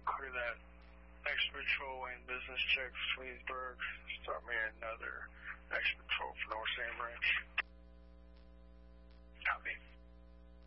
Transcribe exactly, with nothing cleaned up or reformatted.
clear that extra patrol and business check for these Bergs. Start me another extra